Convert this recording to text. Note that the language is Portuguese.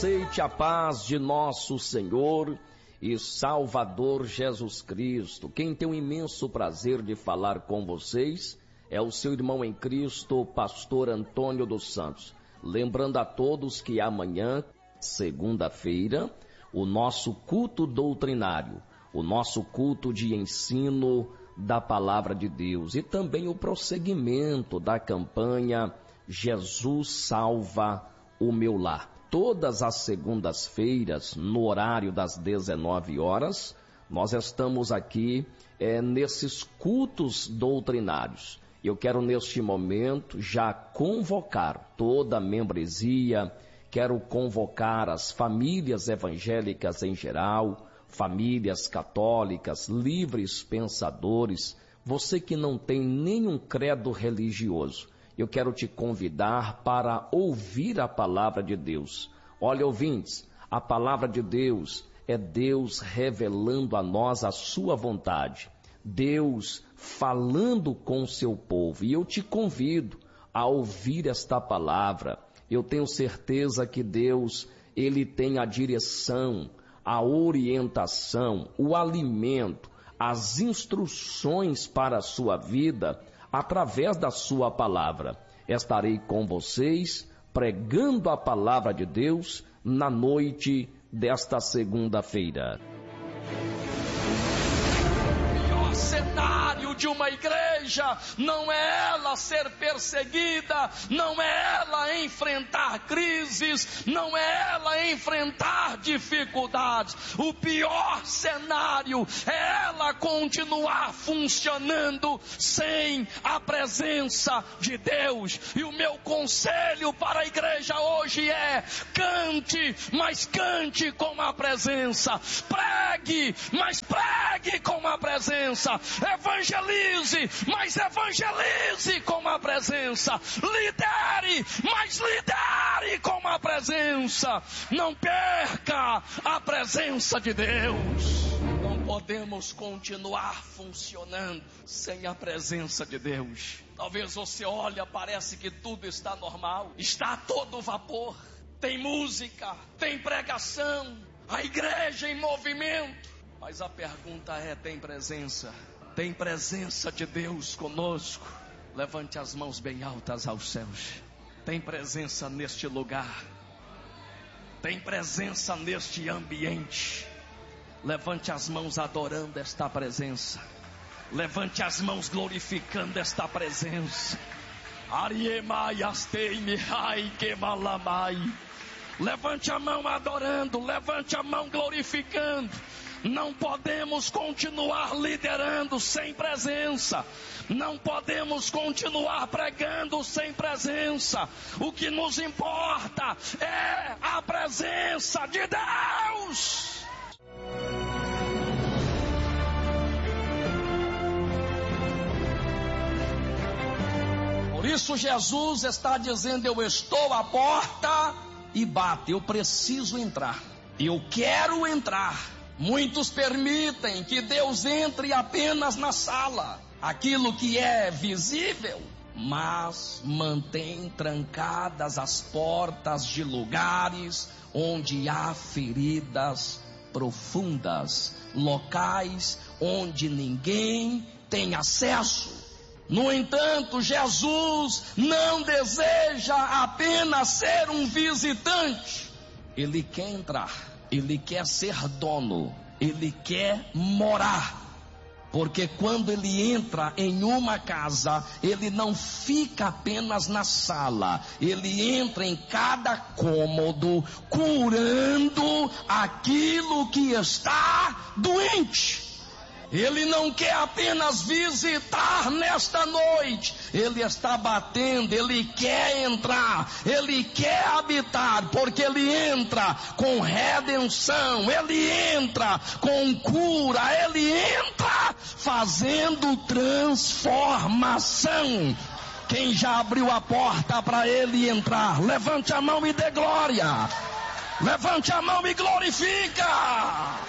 Aceite a paz de nosso Senhor e Salvador Jesus Cristo. Quem tem o imenso prazer de falar com vocês é o seu irmão em Cristo, pastor Antônio dos Santos. Lembrando a todos que amanhã, segunda-feira, o nosso culto doutrinário, o nosso culto de ensino da palavra de Deus e também o prosseguimento da campanha Jesus Salva o Meu Lar. Todas as segundas-feiras, no horário das 19 horas, nós estamos aqui nesses cultos doutrinários. Eu quero neste momento já convocar toda a membresia, quero convocar as famílias evangélicas em geral, famílias católicas, livres pensadores, você que não tem nenhum credo religioso. Eu quero te convidar para ouvir a palavra de Deus. Olha, ouvintes, a palavra de Deus é Deus revelando a nós a sua vontade. Deus falando com o seu povo. E eu te convido a ouvir esta palavra. Eu tenho certeza que Deus, Ele tem a direção, a orientação, o alimento, as instruções para a sua vida através da sua palavra. Estarei com vocês pregando a palavra de Deus na noite desta segunda-feira. O cenário de uma igreja não é ela ser perseguida, não é ela enfrentar crises, não é ela enfrentar dificuldades. O pior cenário é ela continuar funcionando sem a presença de Deus. E o meu conselho para a igreja hoje é: cante, mas cante com a presença. Pregue, mas pregue com a presença. Evangelize, mas evangelize com a presença. Lidere, mas lidere com a presença. Não perca a presença de Deus. Não podemos continuar funcionando sem a presença de Deus. Talvez você olhe, parece que tudo está normal, está a todo vapor. Tem música, tem pregação, a igreja em movimento. Mas a pergunta é: tem presença? Tem presença de Deus conosco? Levante as mãos bem altas aos céus. Tem presença neste lugar? Tem presença neste ambiente? Levante as mãos adorando esta presença. Levante as mãos glorificando esta presença. Levante a mão adorando, levante a mão glorificando. Não podemos continuar liderando sem presença. Não podemos continuar pregando sem presença. O que nos importa é a presença de Deus. Por isso Jesus está dizendo: eu estou à porta e bato. Eu preciso entrar. Eu quero entrar. Muitos permitem que Deus entre apenas na sala, aquilo que é visível, mas mantém trancadas as portas de lugares onde há feridas profundas, locais onde ninguém tem acesso. No entanto, Jesus não deseja apenas ser um visitante. Ele quer entrar. Ele quer ser dono, ele quer morar, porque quando ele entra em uma casa, ele não fica apenas na sala, ele entra em cada cômodo, curando aquilo que está doente. Ele não quer apenas visitar nesta noite, ele está batendo, ele quer entrar, ele quer habitar, porque ele entra com redenção, ele entra com cura, ele entra fazendo transformação. Quem já abriu a porta para ele entrar, levante a mão e dê glória, levante a mão e glorifica.